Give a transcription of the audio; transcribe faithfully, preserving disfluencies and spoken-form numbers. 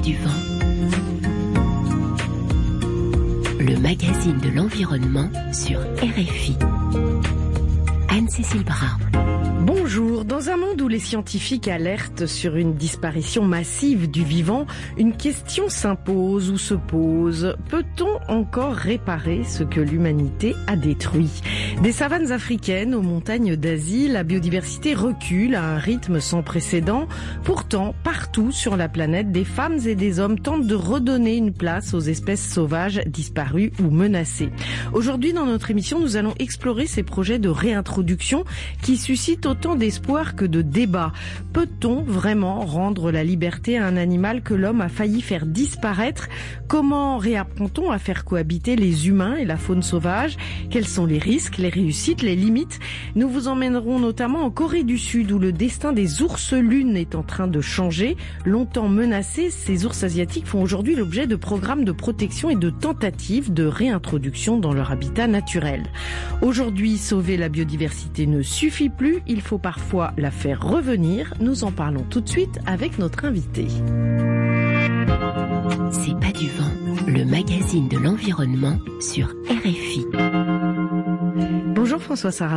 du vent. Le magazine de l'environnement sur R F I. Anne-Cécile Bras. Bonjour. Dans un monde où les scientifiques alertent sur une disparition massive du vivant, une question s'impose ou se pose. Peut-on encore réparer ce que l'humanité a détruit ? Des savanes africaines aux montagnes d'Asie, la biodiversité recule à un rythme sans précédent. Pourtant, partout sur la planète, des femmes et des hommes tentent de redonner une place aux espèces sauvages disparues ou menacées. Aujourd'hui, dans notre émission, nous allons explorer ces projets de réintroduction qui suscitent autant d'espoir que de débat. Peut-on vraiment rendre la liberté à un animal que l'homme a failli faire disparaître ? Comment réapprend-on à faire cohabiter les humains et la faune sauvage ? Quels sont les risques, les réussites, les limites ? Nous vous emmènerons notamment en Corée du Sud où le destin des ours-lunes est en train de changer. Longtemps menacés, ces ours asiatiques font aujourd'hui l'objet de programmes de protection et de tentatives de réintroduction dans leur habitat naturel. Aujourd'hui, sauver la biodiversité ne suffit plus, il faut parfois la faire revenir. Nous en parlons tout de suite avec notre invité. C'est pas du vent, le magazine de l'environnement sur R F I. Bonjour François Sarrazin.